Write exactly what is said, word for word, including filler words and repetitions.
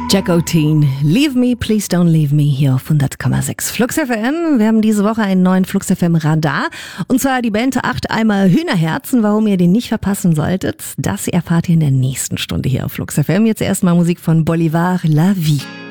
Jack O'Teen, Leave Me, Please Don't Leave Me, hier auf hundert Komma sechs Flux F M. Wir haben diese Woche einen neuen Flux F M Radar. Und zwar die Band acht Eimer Hühnerherzen. Warum ihr den nicht verpassen solltet, das erfahrt ihr in der nächsten Stunde hier auf Flux F M. Jetzt erstmal Musik von Bolivar La Vie.